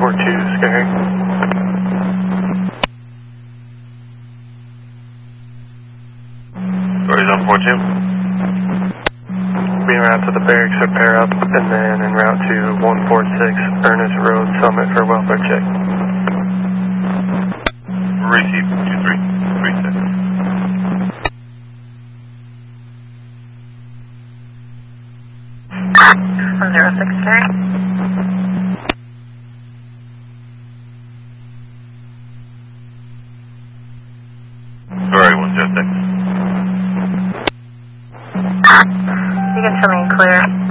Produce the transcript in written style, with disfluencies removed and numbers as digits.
142, Skyhawk. Stories on 42. Being route to the barracks or pair up, and then en route to 146 Ernest Road Summit for welfare check. Receive 2336. 106, carry. Story 106. You can show me clear.